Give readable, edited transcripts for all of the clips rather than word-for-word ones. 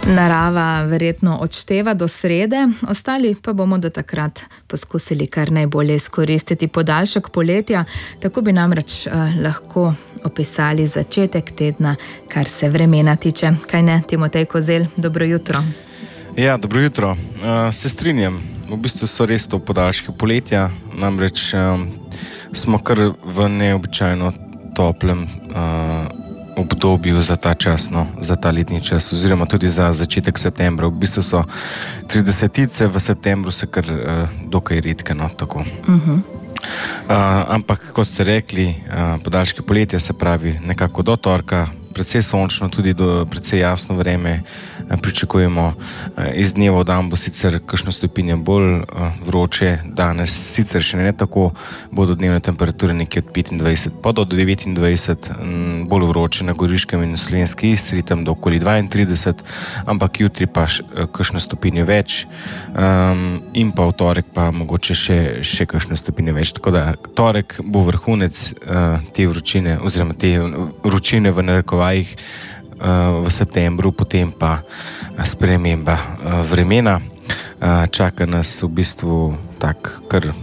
Narava verjetno odšteva do srede, ostali pa bomo do takrat poskusili kar najbolje izkoristiti podaljšek poletja, tako bi namreč lahko opisali začetek tedna, kar se vremena tiče. Kaj ne, Timotej Kozelj, dobro jutro. Ja, dobro jutro. Se strinjam, v bistvu so res to podaljške poletja, namreč smo kar v neobičajno toplem obdobju za ta čas, za ta letni čas, oziroma tudi za začetek septembra. V bistvu so 30-tice, v septembru se kar dokaj redke, tako. Ampak, kot ste rekli, podaljške poletja se pravi nekako do torka, precej sončno, tudi do precej jasno vreme pričakujemo. Iz dneva v dan bo sicer kakšno stopinjo bolj vroče, danes sicer še ne tako, bodo dnevne temperature nekje od 25 pa do 29, bolj vroče na Goriškem in Slovenski Istri, tam do okoli 32, ampak jutri pa kakšno stopinjo več, in pa v torek pa mogoče še kakšno stopinjo več. Tako da torek bo vrhunec te vročine, oziroma te vročine v narekovajih v septembru, potem pa sprememba vremena. Čaka nas v bistvu tak kar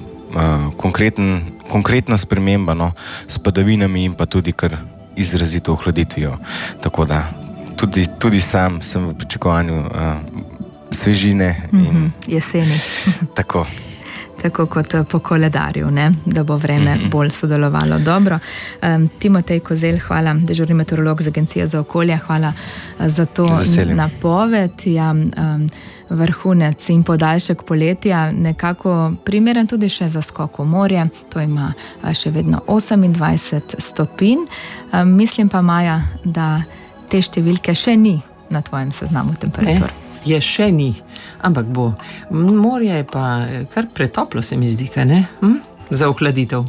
konkretna sprememba, s padavinami in pa tudi kar izrazito ohladitvijo. Tako da tudi sam sem v pričakovanju svežine in jeseni. Tako. Tako kot po koledarju, da bo vreme bolj sodelovalo dobro. Timotej Kozelj, hvala, dežurni meteorolog z Agencije za okolje, hvala za to napoved. Ja, vrhunec in podaljšek poletja, nekako primeren tudi še za skok v morje, to ima še vedno 28 stopinj. Mislim pa, Maja, da te številke še ni na tvojem seznamu temperatur. Je še ni. Ampak bo. Morje je pa kar pretoplo, se mi zdi, kaj ne? Za ohladitev.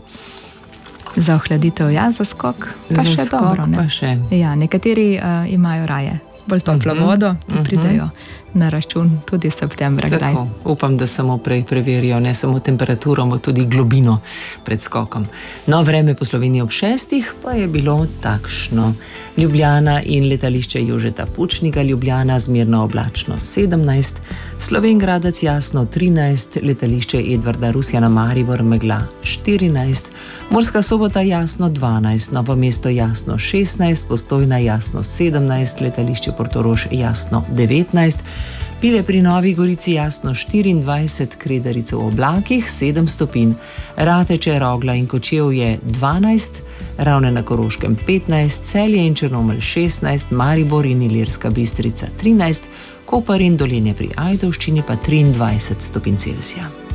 Za ohladitev, ja, za skok pa za še skok dobro, ne? Pa še. Ja, nekateri imajo raje bolj toplo vodo in pridejo na račun tudi septembra. Tako, upam, da samo prej preverijo, ne samo temperaturo, ampak tudi globino pred skokom. No, vreme po Sloveniji ob 6 pa je bilo takšno. Ljubljana in letališče Jožeta Pučnika Ljubljana zmerno oblačno 17, Slovenj Gradec jasno 13, letališče Edvarda Rusjana Maribor megla 14, Murska Sobota jasno 12, Novo mesto jasno 16, Postojna jasno 17, letališče Portorož jasno 19, Pile pri Novi Gorici jasno 24, Kredarice v oblakih 7 stopinj, Rateče, Rogla in Kočevje 12, Ravne na Koroškem 15, Celje in Črnomelj 16, Maribor in Ilirska Bistrica 13, Koper in Dolenje pri Ajdovščini pa 23 stopinj Celzija.